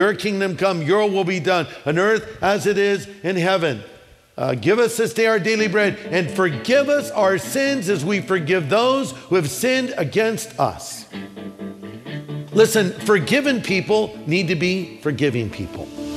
Your kingdom come, your will be done on earth as it is in heaven. Give us this day our daily bread, and forgive us our sins as we forgive those who have sinned against us. Listen, forgiven people need to be forgiving people.